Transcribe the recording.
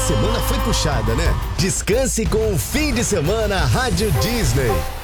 semana foi puxada, né? Descanse com o fim de semana Rádio Disney.